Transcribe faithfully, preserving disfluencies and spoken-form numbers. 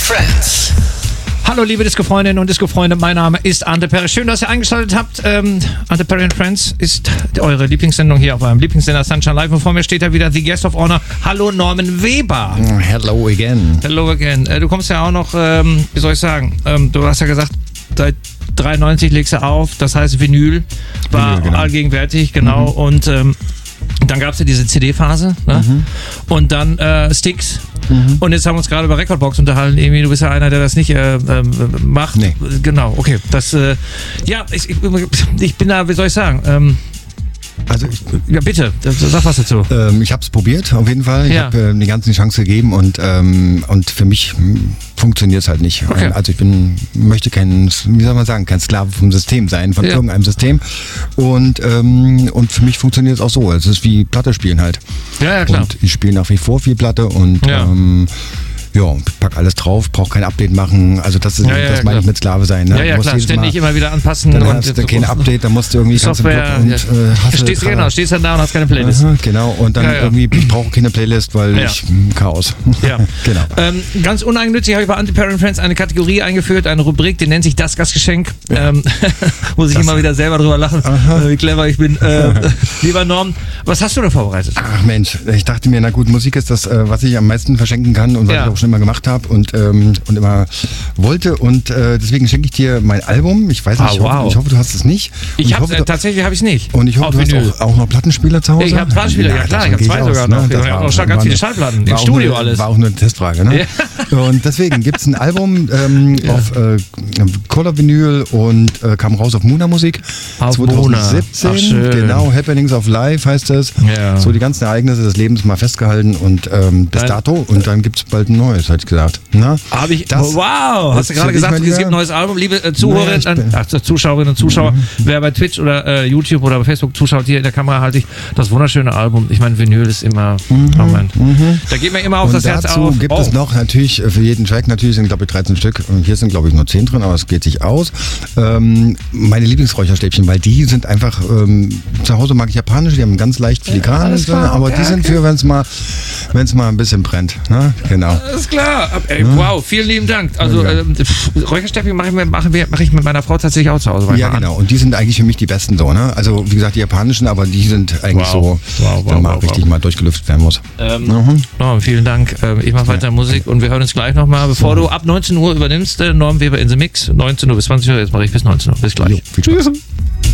Friends. Hallo liebe Disco-Freundinnen und Disco-Freunde, mein Name ist Ante Perry. Schön, dass ihr eingeschaltet habt. Ähm, Ante Perry and Friends ist eure Lieblingssendung hier auf eurem Lieblingssender Sunshine Live. Und vor mir steht ja wieder The Guest of Honor. Hallo Norman Weber. Hello again. Hello again. Äh, du kommst ja auch noch, ähm, wie soll ich sagen, ähm, du hast ja gesagt, seit dreiundneunzig legst du auf, das heißt Vinyl war Vinyl, genau. allgegenwärtig, genau. Mhm. Und ähm, dann gab es ja diese C D-Phase, ne? Mhm. Und dann äh, Sticks. Mhm. Und jetzt haben wir uns gerade über Recordbox unterhalten. Emi, du bist ja einer, der das nicht äh, äh, macht. Nee. Genau, okay. Das, äh, ja, ich, ich, ich bin da, wie soll ich sagen, ähm, Also ich, ja, bitte, sag was dazu. Ähm, ich habe es probiert, auf jeden Fall. Ich Ja. habe äh, die ganzen Chance gegeben und, ähm, und für mich funktioniert es halt nicht. Okay. Also ich bin, möchte kein, wie soll man sagen, kein Sklave vom System sein, von Ja. irgendeinem System. Und, ähm, und für mich funktioniert es auch so. Es ist wie Platte spielen halt. Ja, ja, klar. Und ich spiele nach wie vor viel Platte und Ja. ähm, ja, ich pack alles drauf, brauche kein Update machen. Also das ist, Ja, ja, das meine ich klar. mit Sklave sein. Ne? Ja, ja, Du musst klar, jedes ständig Mal, immer wieder anpassen. dann und hast du kein Update, dann musst du irgendwie kannst du Software, und ja. äh, hast stehst, du, genau, stehst dann da und hast keine Playlist. Aha, genau, und dann Ja, ja. irgendwie, ich brauche keine Playlist, weil Ja. ich, Chaos. Ja. Genau. Ähm, ganz uneigennützig habe ich bei Anti-Parent Friends eine Kategorie eingeführt, eine Rubrik, die nennt sich Das Gastgeschenk. Ja. Ähm, muss ich Das- immer wieder selber drüber lachen, Aha. äh, wie clever ich bin. Äh, lieber Norm, was hast du denn vorbereitet? Ach Mensch, ich dachte mir, na gut, Musik ist das, äh, was ich am meisten verschenken kann und was Ja. ich auch schon immer gemacht habe und, ähm, und immer wollte. Und äh, deswegen schenke ich dir mein Album. Ich weiß nicht, Ah, ich, hoffe, wow. ich hoffe, du hast es nicht. Und Ich hab's, hoffe, äh, du- tatsächlich habe ich es nicht. und ich hoffe, Auf du hast Vinyl. auch, auch noch Plattenspieler zu Hause. Ich habe Plattenspieler, ja klar, ich davon habe gehe zwei aus, sogar ne? noch. Das Ich habe war- auch schon war ganz viele eine- Schallplatten, im war auch Studio eine, alles. War auch nur eine Testfrage, ne? Und deswegen gibt es ein Album ähm, Ja. auf äh, Color Vinyl und äh, kam raus auf Muna Musik. Auf zwanzig siebzehn. Muna. Ach, schön. Genau, Happenings of Life heißt es. Ja. So die ganzen Ereignisse des Lebens mal festgehalten und ähm, bis Nein. dato. Und dann gibt es bald ein neues, hätte ich gesagt. Na? Habe ich, Das- wow, hast du das gerade für dich, gesagt, mein es gibt ein Lieber? neues Album. Liebe äh, Zuhörerinnen, Naja, ich bin- ach, Zuschauerinnen und Zuschauer, wer bei Twitch oder äh, YouTube oder bei Facebook zuschaut, hier in der Kamera halte ich das wunderschöne Album. Ich meine, Vinyl ist immer, Moment, da geht mir immer auf Und das Herz dazu auf. gibt Oh. es noch natürlich äh, für jeden Track, natürlich sind glaube ich dreizehn Stück und hier sind glaube ich nur zehn drin, aber es geht sich aus. Ähm, meine Lieblingsräucherstäbchen, weil die sind einfach, ähm, zu Hause mag ich japanische, die haben ganz leicht filigran, alles drin, klar, aber ja, die sind okay. für, wenn es mal, wenn's mal ein bisschen brennt. Ne? Genau. Alles klar. Ab- Ey, wow, vielen lieben Dank. Also Ja. ähm, pff, Räucherstäbchen mache ich, mir- mache wir- mache ich mit meiner Frau tatsächlich auch zu Hause. Ja, manchmal an. genau. Und die sind eigentlich für mich die besten so, ne? Also, wie gesagt, die japanischen, aber die sind eigentlich Wow. so, Wow, wow, wenn mal wow, richtig wow. mal durchgelüftet werden muss. Ähm, Mhm. Norm, vielen Dank. Ähm, ich mache weiter Musik und wir hören uns gleich nochmal. Bevor du ab neunzehn Uhr übernimmst, äh, Norm Weber in the Mix. neunzehn Uhr bis zwanzig Uhr, jetzt mache ich bis neunzehn Uhr. Bis gleich. Jo, viel Spaß.